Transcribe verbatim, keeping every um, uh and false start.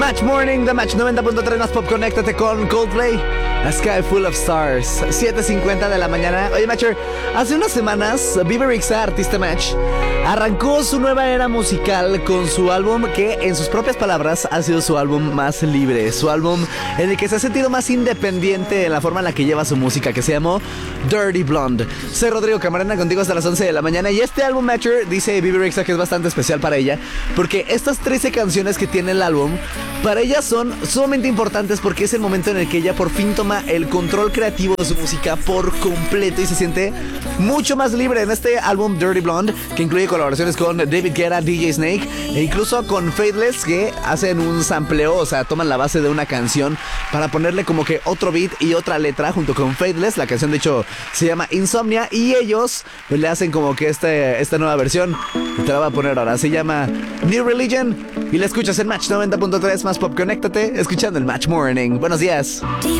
Match Morning, The Match noventa punto tres más pop. Conéctate con Coldplay, A Sky Full of Stars, siete cincuenta de la mañana. Oye, Matcher, hace unas semanas Bebe Rexha, artista Match, arrancó su nueva era musical con su álbum que, en sus propias palabras, ha sido su álbum más libre, su álbum en el que se ha sentido más independiente en la forma en la que lleva su música, que se llamó Dirty Blonde. Soy Rodrigo Camarena, contigo hasta las once de la mañana, y este álbum, Matcher, dice Bebe Rexha que es bastante especial para ella, porque estas trece canciones que tiene el álbum, para ella son sumamente importantes, porque es el momento en el que ella por fin toma el control creativo de su música por completo y se siente mucho más libre en este álbum Dirty Blonde, que incluye colaboraciones con David Guetta, D J Snake e incluso con Faithless, que hacen un sampleo, o sea, toman la base de una canción para ponerle como que otro beat y otra letra junto con Faithless. La canción de hecho se llama Insomnia y ellos pues le hacen como que este, esta nueva versión, y te la voy a poner ahora, se llama New Religion y la escuchas en Match noventa punto tres más pop. Conéctate escuchando el Match Morning. Buenos días.